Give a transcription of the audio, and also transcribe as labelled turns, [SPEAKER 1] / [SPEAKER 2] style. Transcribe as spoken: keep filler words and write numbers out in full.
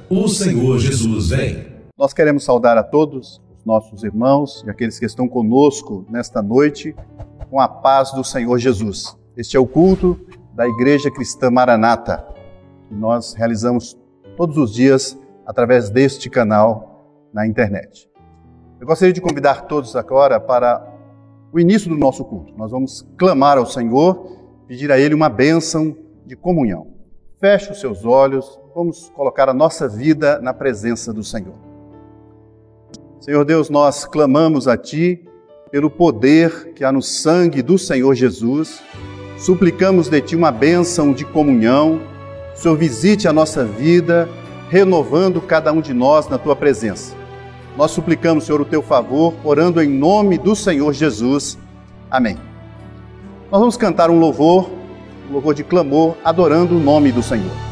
[SPEAKER 1] o Senhor Jesus vem.
[SPEAKER 2] Nós queremos saudar a todos os nossos irmãos e aqueles que estão conosco nesta noite com a paz do Senhor Jesus. Este é o culto da Igreja Cristã Maranata, que nós realizamos todos os dias através deste canal na internet. Eu gostaria de convidar todos agora para o início do nosso culto. Nós vamos clamar ao Senhor, pedir a Ele uma bênção de comunhão. Feche os seus olhos, vamos colocar a nossa vida na presença do Senhor. Senhor Deus, nós clamamos a Ti pelo poder que há no sangue do Senhor Jesus. Suplicamos de Ti uma bênção de comunhão. O Senhor visite a nossa vida, renovando cada um de nós na Tua presença. Nós suplicamos, Senhor, o Teu favor, orando em nome do Senhor Jesus. Amém. Nós vamos cantar um louvor, um louvor de clamor, adorando o nome do Senhor.